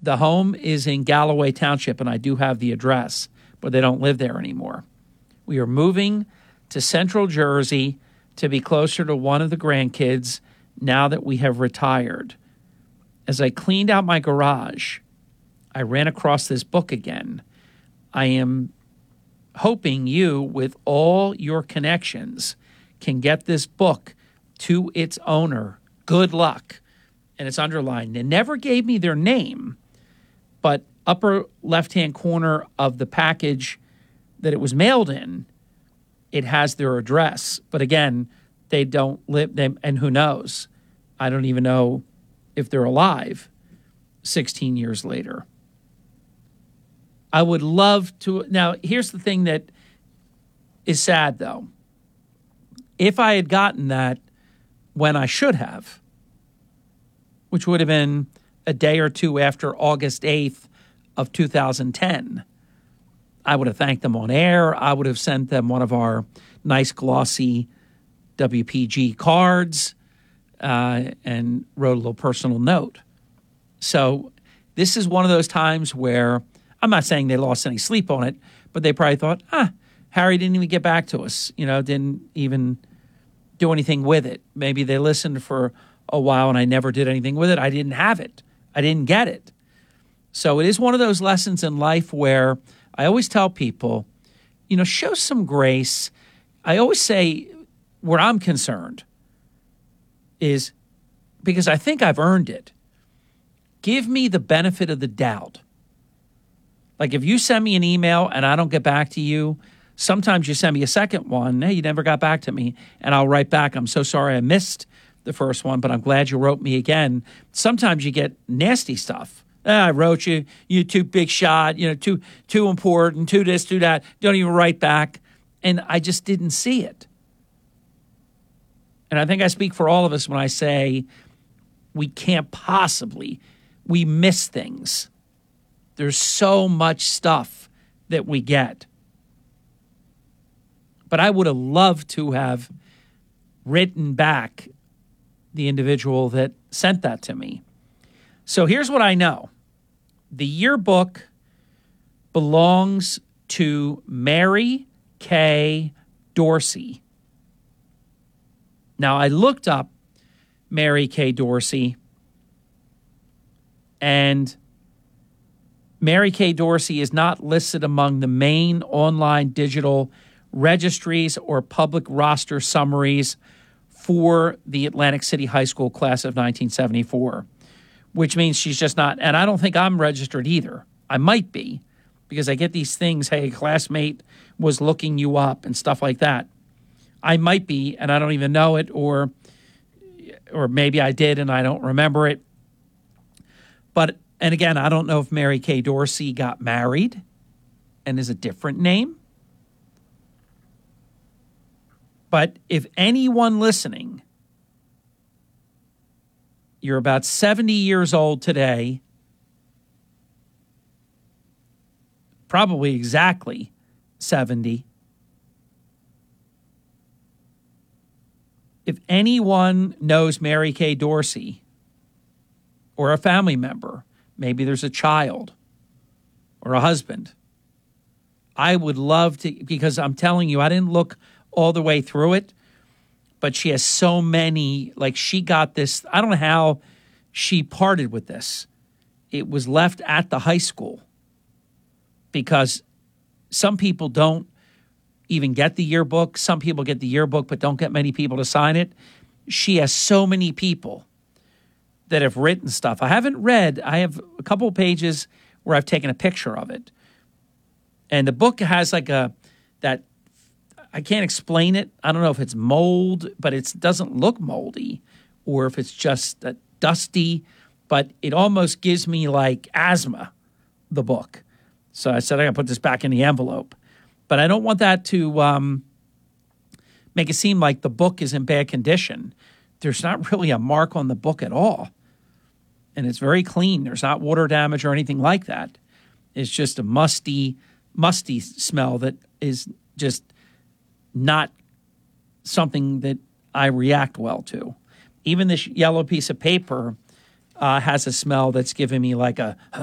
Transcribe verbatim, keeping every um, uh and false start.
The home is in Galloway Township, and I do have the address, but they don't live there anymore. We are moving to Central Jersey to be closer to one of the grandkids now that we have retired. As I cleaned out my garage, I ran across this book again. I am hoping you, with all your connections, can get this book to its owner. Good luck. And it's underlined. They never gave me their name, but upper left-hand corner of the package that it was mailed in, it has their address. But again, they don't live, they, and who knows? I don't even know if they're alive sixteen years later. I would love to. Now, here's the thing that is sad, though. If I had gotten that when I should have, which would have been a day or two after August eighth of two thousand ten, I would have thanked them on air. I would have sent them one of our nice glossy W P G cards uh, and wrote a little personal note. So this is one of those times where I'm not saying they lost any sleep on it, but they probably thought, ah, Harry didn't even get back to us, you know, didn't even do anything with it. Maybe they listened for a while and I never did anything with it. I didn't have it. I didn't get it. So it is one of those lessons in life where I always tell people, you know, show some grace. I always say where I'm concerned is because I think I've earned it. Give me the benefit of the doubt. Like if you send me an email and I don't get back to you, sometimes you send me a second one. Hey, you never got back to me. And I'll write back, I'm so sorry I missed the first one, but I'm glad you wrote me again. Sometimes you get nasty stuff. Ah, I wrote you, you too big shot, you know, too too important, too this, too that. Don't even write back. And I just didn't see it. And I think I speak for all of us when I say we can't possibly, we miss things. There's so much stuff that we get. But I would have loved to have written back the individual that sent that to me. So here's what I know. The yearbook belongs to Mary Kay Dorsey. Now, I looked up Mary Kay Dorsey, and Mary Kay Dorsey is not listed among the main online digital registries or public roster summaries for the Atlantic City High School class of nineteen seventy-four, which means she's just not, and I don't think I'm registered either. I might be, because I get these things, hey, a classmate was looking you up and stuff like that. I might be, and I don't even know it, or or maybe I did and I don't remember it. But, and again, I don't know if Mary Kay Dorsey got married and is a different name. But if anyone listening, you're about seventy years old today, probably exactly seventy. If anyone knows Mary Kay Dorsey or a family member, maybe there's a child or a husband, I would love to, because I'm telling you, I didn't look all the way through it, but she has so many, like she got this, I don't know how she parted with this. It was left at the high school because some people don't even get the yearbook. Some people get the yearbook but don't get many people to sign it. She has so many people that have written stuff. I haven't read, I have a couple of pages where I've taken a picture of it. And the book has like a, that, I can't explain it. I don't know if it's mold, but it doesn't look moldy, or if it's just uh, dusty, but it almost gives me like asthma, the book. So I said, I got to put this back in the envelope. But I don't want that to um, make it seem like the book is in bad condition. There's not really a mark on the book at all. And it's very clean. There's not water damage or anything like that. It's just a musty, musty smell that is just not something that I react well to. Even this yellow piece of paper uh, has a smell that's giving me like a